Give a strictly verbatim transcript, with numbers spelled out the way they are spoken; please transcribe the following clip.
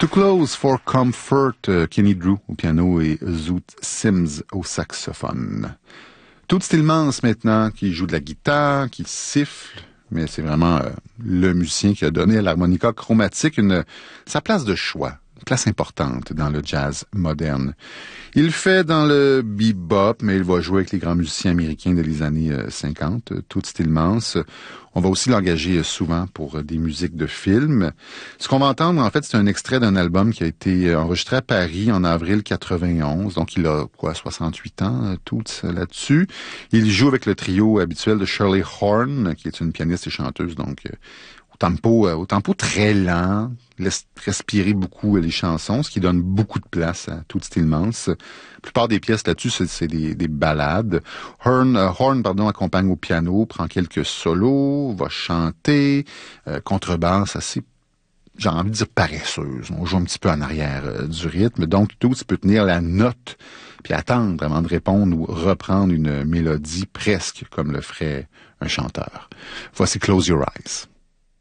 Too Close for Comfort, euh, Kenny Drew au piano et Zoot Sims au saxophone. Toots Thielemans maintenant, qui joue de la guitare, qui siffle, mais c'est vraiment euh, le musicien qui a donné à l'harmonica chromatique une, sa place de choix, une place importante dans le jazz moderne. Il le fait dans le bebop, mais il va jouer avec les grands musiciens américains des années euh, cinquante, Toots Thielemans. On va aussi l'engager souvent pour des musiques de films. Ce qu'on va entendre, en fait, c'est un extrait d'un album qui a été enregistré à Paris en avril quatre-vingt-onze. Donc, il a, quoi, soixante-huit ans, Toots, là-dessus. Il joue avec le trio habituel de Shirley Horn, qui est une pianiste et chanteuse, donc au tempo, au tempo très lent, laisse respirer beaucoup les chansons, ce qui donne beaucoup de place à Toots Thielemans. La plupart des pièces là-dessus, c'est, c'est des, des ballades. Horn, euh, Horn pardon, accompagne au piano, prend quelques solos, va chanter, euh, contrebasse assez, j'ai envie de dire paresseuse. On joue un petit peu en arrière euh, du rythme. Donc, Toots peut tenir la note puis attendre avant de répondre ou reprendre une mélodie presque comme le ferait un chanteur. Voici Close Your Eyes.